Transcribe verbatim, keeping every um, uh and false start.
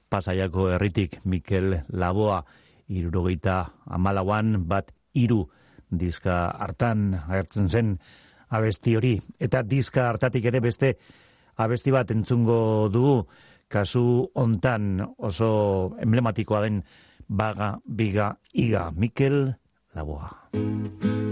Pasaiako herritik Mikel Laboa, hirurogeita hamalauan bat hiru diska hartan agertzen zen abesti hori. Eta diska hartatik ere beste abesti bat entzungo dugu, kasu hontan oso emblematikoa den Baga, Biga, Iga, Mikel Laboa.